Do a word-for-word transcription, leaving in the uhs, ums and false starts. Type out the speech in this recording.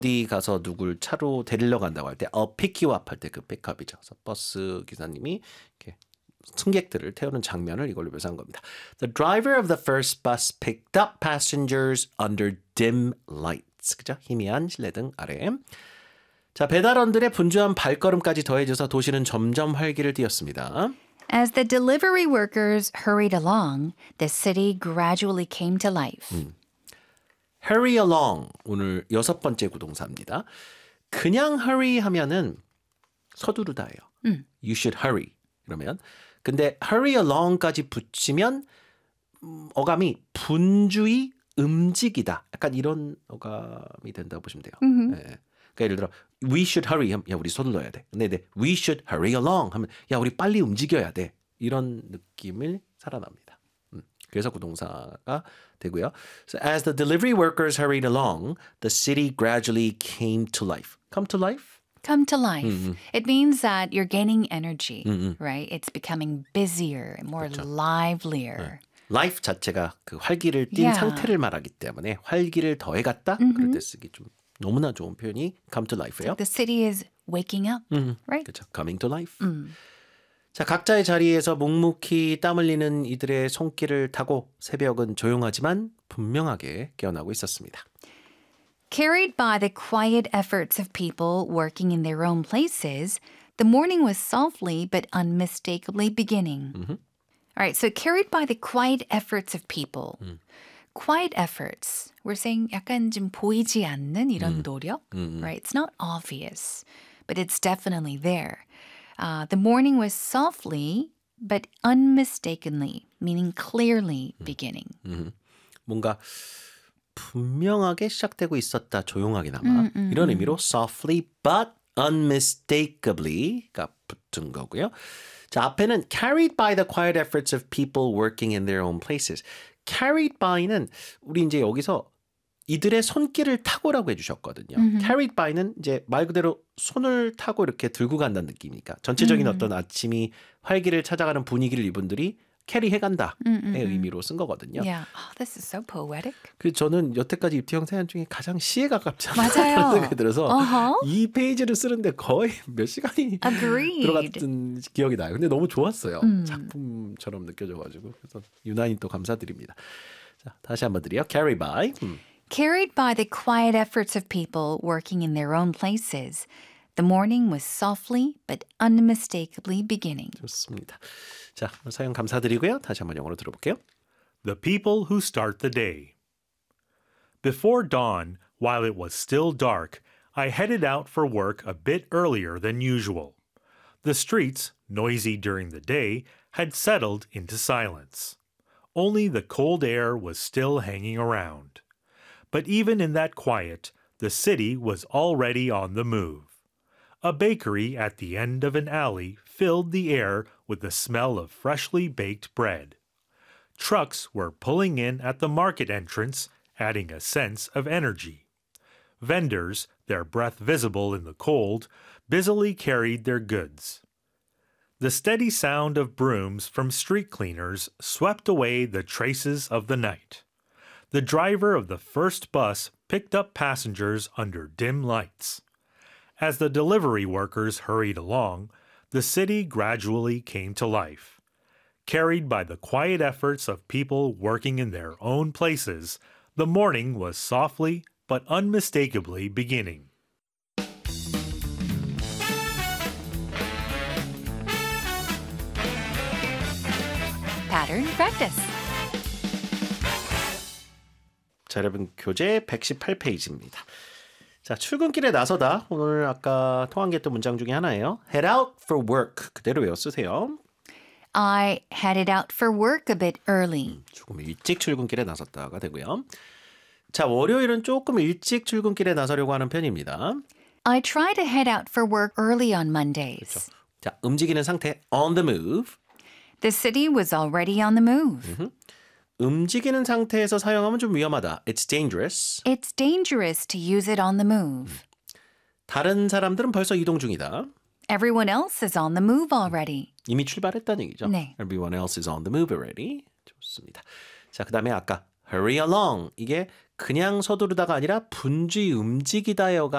어디 가서 누굴 차로 데리러 간다고 할 때 I'll pick you up 할 때 그 pickup이죠. 그래서 버스 기사님이 이렇게 승객들을 태우는 장면을 이걸로 묘사한 겁니다. The driver of the first bus picked up passengers under dim lights. 그죠? 희미한 실내등 아래. 자, 배달원들의 분주한 발걸음까지 더해져서 도시는 점점 활기를 띠었습니다. As the delivery workers hurried along, the city gradually came to life. 음. Hurry along 오늘 여섯 번째 구동사입니다. 그냥 hurry 하면은 서두르다예요. 음. You should hurry 그러면 근데 hurry along까지 붙이면 음, 어감이 분주히 움직이다. 약간 이런 어감이 된다고 보시면 돼요. Mm-hmm. 네. 그러니까 예를 들어 we should hurry 하면 야 우리 서둘러야 돼. 근데 네, we should hurry along 하면 야 우리 빨리 움직여야 돼. 이런 느낌을 살아납니다. 음, 그래서 구동사가 되고요. So as the delivery workers hurried along, the city gradually came to life. Come to life? Come to life. Mm-hmm. It means that you're gaining energy, Mm-hmm. right? It's becoming busier and more 그렇죠. livelier. life 자체가 그 활기를 띈 Yeah. 상태를 말하기 때문에 활기를 더해갔다? Mm-hmm. 그럴 때 쓰기 좀 너무나 좋은 표현이 come to life예요. The city is waking up, 음, right? 그렇죠. coming to life. 음. 자, 각자의 자리에서 묵묵히 땀 흘리는 이들의 손길을 타고 새벽은 조용하지만 분명하게 깨어나고 있었습니다. Carried by the quiet efforts of people working in their own places, the morning was softly but unmistakably beginning. Mm-hmm. All right, so carried by the quiet efforts of people. 음. Quiet efforts. We're saying 약간 좀 보이지 않는 이런 음. 노력, 음. right? It's not obvious, but it's definitely there. Uh, the morning was softly but unmistakably, meaning clearly beginning. 음. 뭔가 분명하게 시작되고 있었다. 조용하게나마. 음, 음, 이런 음. 의미로 softly but unmistakably가 붙은 거고요. 자, 앞에는 carried by the quiet efforts of people working in their own places. carried by는 우리 이제 여기서 이들의 손길을 타고라고 해주셨거든요. 음흠. carried by는 이제 말 그대로 손을 타고 이렇게 들고 간다는 느낌이니까 전체적인 음. 어떤 아침이 활기를 찾아가는 분위기를 이분들이 캐리해간다의 음, 음, 음. 의미로 쓴 거거든요. Yeah. Oh, this is so poetic. 그 저는 여태까지 입티형 사연 중에 가장 시에 가깝지 않나 맞아요. 그런 생각이 들어서 Uh-huh. 이 페이지를 쓰는데 거의 몇 시간이 Agreed. 들어갔던 기억이 나요. 근데 너무 좋았어요. 음. 작품처럼 느껴져가지고 그래서 유난히 또 감사드립니다. 자, 다시 한번 드려요. Carry by. 음. Carried by the quiet efforts of people working in their own places, the morning was softly but unmistakably beginning. 좋습니다. 자, 오늘 사연 감사드리고요. 다시 한번 영어로 들어볼게요. The people who start the day. Before dawn, while it was still dark, I headed out for work a bit earlier than usual. The streets, noisy during the day, had settled into silence. Only the cold air was still hanging around. But even in that quiet, the city was already on the move. A bakery at the end of an alley filled the air with the smell of freshly baked bread. Trucks were pulling in at the market entrance, adding a sense of energy. Vendors, their breath visible in the cold, busily carried their goods. The steady sound of brooms from street cleaners swept away the traces of the night. The driver of the first bus picked up passengers under dim lights. As the delivery workers hurried along, the city gradually came to life. Carried by the quiet efforts of people working in their own places, the morning was softly but unmistakably beginning. Pattern practice. 자, 여러분 교재 백십팔 페이지입니다. 자, 출근길에 나서다. 오늘 아까 통한했던 문장 중에 하나예요. Head out for work. 그대로 외워 쓰세요. I headed out for work a bit early. 조금 일찍 출근길에 나섰다가 되고요. 자, 월요일은 조금 일찍 출근길에 나서려고 하는 편입니다. I try to head out for work early on Mondays. 자, 움직이는 상태 on the move. The city was already on the move. 음흠. 움직이는 상태에서 사용하면 좀 위험하다. It's dangerous. It's dangerous to use it on the move. 다른 사람들은 벌써 이동 중이다. Everyone else is on the move already. 이미 출발했다는 얘기죠. 네. Everyone else is on the move already. 좋습니다. 자, 그 다음에 아까 hurry along. 이게 그냥 서두르다가 아니라 분주히 움직이다여가